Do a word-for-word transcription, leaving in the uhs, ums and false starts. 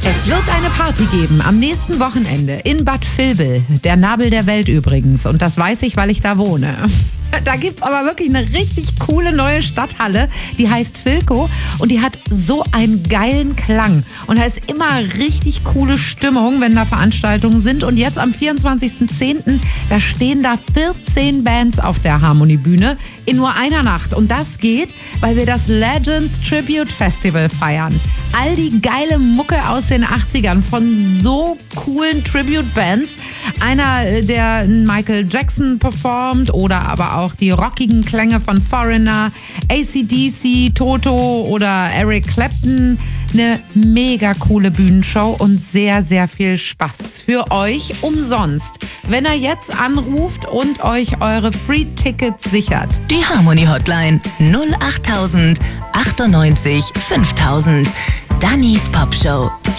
Es wird eine Party geben am nächsten Wochenende in Bad Vilbel, der Nabel der Welt übrigens. Und das weiß ich, weil ich da wohne. Da gibt's aber wirklich eine richtig coole neue Stadthalle, die heißt Philco und die hat so einen geilen Klang. Und da ist immer richtig coole Stimmung, wenn da Veranstaltungen sind. Und jetzt am vierundzwanzigsten zehnten da stehen da vierzehn Bands auf der Harmoniebühne in nur einer Nacht. Und das geht, weil wir das Legends Tribute Festival feiern. All die geile Mucke aus den achtzigern von so coolen Tribute-Bands. Einer, der Michael Jackson performt oder aber auch die rockigen Klänge von Foreigner, A C D C, Toto oder Eric Clapton. Eine mega coole Bühnenshow und sehr, sehr viel Spaß für euch umsonst, wenn ihr jetzt anruft und euch eure Free-Tickets sichert. Die Harmony Hotline null achttausend achtundneunzig fünftausend. Dannys Popshow.